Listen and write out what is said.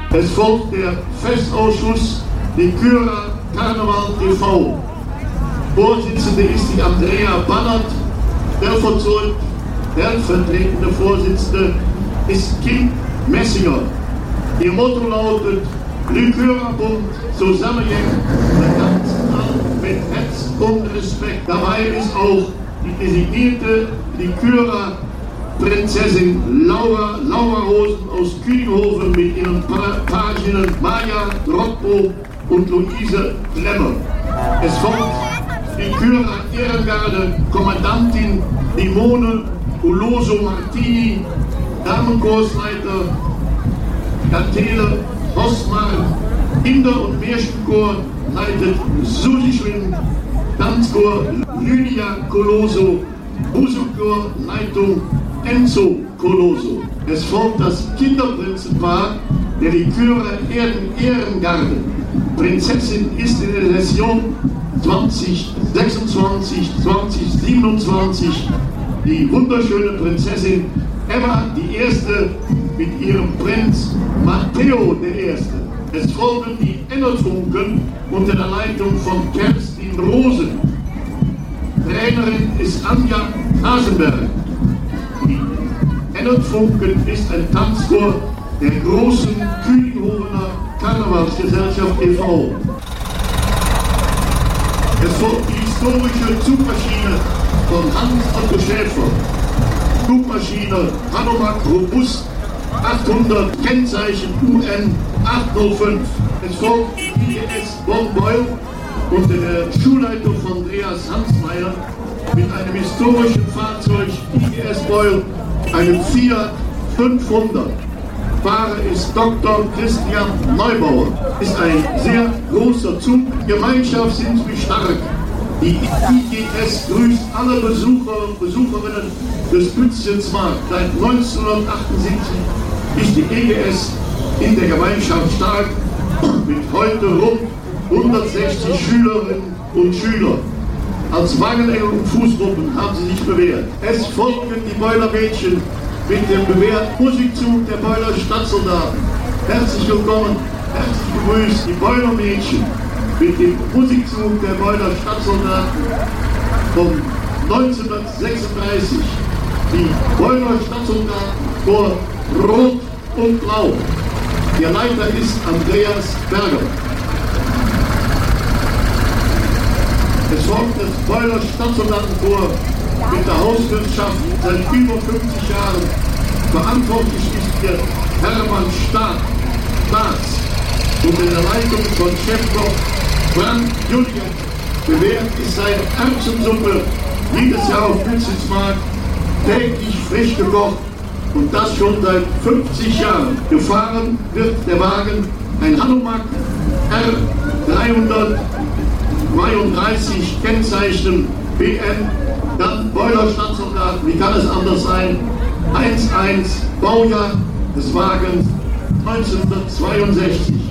Es folgt der Festausschuss Lycura Karneval e.V. Vorsitzende ist die Andrea Bannert, stellvertretende Vorsitzende ist Kim Messinger. Ihr Motto lautet Lycura-Bund zusammenhängen mit Herz und Respekt. Dabei ist auch die designierte Lycura-Prinzessin Laura Rosen aus Kühnhofen mit ihren Paginnen Maja Rotbo und Luise Klemmer. Es folgt Lycura-Ehrengarde Kommandantin Limone Uloso Martini, Damenchorsleiter Gantele Hosmar, Kinder- und Märchenchor leitet Susi Schwinn, Tanzchor Lydia Coloso, Musikchor Leitung Enzo Coloso. Es folgt das Kinderprinzenpaar der Lycura Ehrengarde. Prinzessin ist in der Session 2026-2027 die wunderschöne Prinzessin Emma die Erste mit ihrem Prinz Matteo der Erste. Es folgen die Ennerfunken unter der Leitung von Kerstin Rosen. Trainerin ist Anja Hasenberg. Die Ennerfunken ist ein Tanzchor der großen Kühlinghofener Karnevalsgesellschaft e.V. Es folgt die historische Zugmaschine von Hans Otto Schäfer. Zugmaschine Hanomag Robust 800, Kennzeichen UN 805. Es folgt die IGS Bonn-Beul unter der Schulleitung von Andreas Hansmeier mit einem historischen Fahrzeug IGS Beul, einem Fiat 500. Fahrer ist Dr. Christian Neubauer. Ist ein sehr großer Zug. Gemeinschaft sind wir stark. Die IGS grüßt alle Besucher und Besucherinnen des Pützchensmarkt. Seit 1978 ist die IGS in der Gemeinschaft stark, mit heute rund 160 Schülerinnen und Schülern. Als Wagenengel und Fußgruppen haben sie sich bewährt. Es folgen die Beulermädchen mit dem bewährten Musikzug der Beuler Stadtsoldaten. Herzlich willkommen, herzlich begrüßt die Beulermädchen mit dem Musikzug der Beuler Stadtsoldaten von 1936. Die Beuler Stadtsoldaten vor Rot und Blau. Der Leiter ist Andreas Berger. Es folgt das Beuler Stadtsoldatenchor mit der Hauswirtschaft seit über 50 Jahren. Verantwortlich ist hier Hermann Staats unter der Leitung von Chefkoch Frank Julian. Bewährt ist seine Erbsensuppe jedes Jahr auf Pützchensmarkt täglich frisch gekocht und das schon seit 50 Jahren. Gefahren wird der Wagen ein Hanomag R332 Kennzeichen BN, dann Beuler Stadtsoldaten, wie kann es anders sein? 11 Baujahr des Wagens 1962.